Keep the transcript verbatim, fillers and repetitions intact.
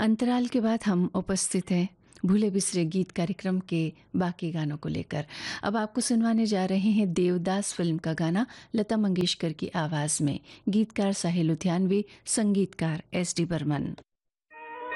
अंतराल के बाद हम उपस्थित हैं भूले बिसरे गीत कार्यक्रम के बाकी गानों को लेकर। अब आपको सुनवाने जा रहे हैं देवदास फिल्म का गाना लता मंगेशकर की आवाज में। गीतकार साहिल लुधियानवी, संगीतकार एस डी बर्मन।